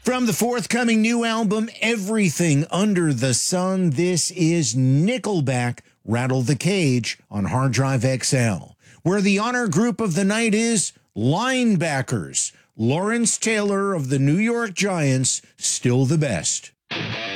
From the forthcoming new album, Everything Under the Sun, this is Nickelback, Rattle the Cage on Hard Drive XL, where the honor group of the night is linebackers. Lawrence Taylor of the New York Giants, still the best.